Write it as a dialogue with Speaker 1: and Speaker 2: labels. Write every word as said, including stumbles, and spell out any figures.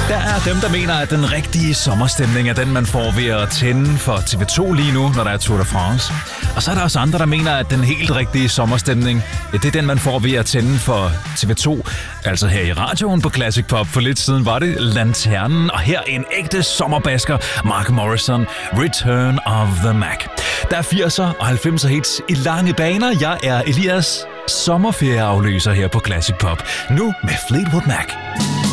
Speaker 1: Der er dem, der mener, at den rigtige sommerstemning er den, man får ved at tænde for T V to lige nu, når der er Tour de France. Og så er der også andre, der mener, at den helt rigtige sommerstemning, ja, det er den, man får ved at tænde for T V to. Altså her i radioen på Classic Pop. For lidt siden var det Lanternen, og her en ægte sommerbasker, Mark Morrison, Return of the Mac. Der er firser og halvfemser hits i lange baner. Jeg er Elias, sommerferieafløser her på Classic Pop. Nu med Fleetwood Mac.